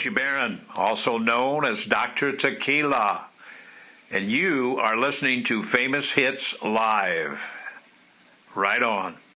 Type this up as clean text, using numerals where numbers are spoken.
Richie Barron, also known as Dr. Tequila, and you are listening to Famous Hits Live. Right on.